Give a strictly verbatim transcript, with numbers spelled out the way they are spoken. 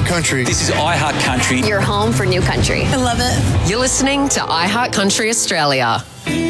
Country. This is iHeart Country. Your home for new country. I love it. You're listening to iHeart Country Australia.